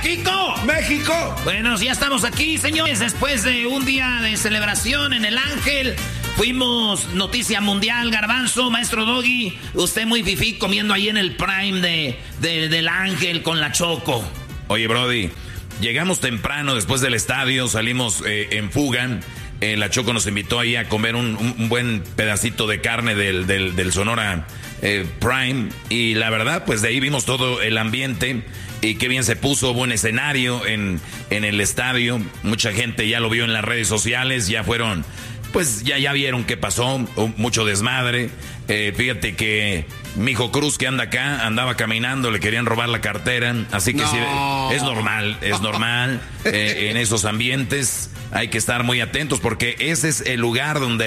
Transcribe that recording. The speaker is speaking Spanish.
¡México! ¡México! Bueno, ya estamos aquí, señores, después de un día de celebración en el Ángel. Fuimos noticia mundial, Garbanzo, maestro Doggy. Usted muy fifí comiendo ahí en el Prime del Ángel con la Choco. Oye, Brody, llegamos temprano después del estadio, salimos en fuga. La Choco nos invitó ahí a comer un buen pedacito de carne del Sonora Prime. Y la verdad, pues de ahí vimos todo el ambiente. Y qué bien se puso, buen escenario en el estadio. Mucha gente ya lo vio en las redes sociales, ya fueron... Pues ya vieron qué pasó, mucho desmadre. Fíjate que mi hijo Cruz, que anda acá, andaba caminando, le querían robar la cartera. Así que sí, es normal. En esos ambientes hay que estar muy atentos porque ese es el lugar donde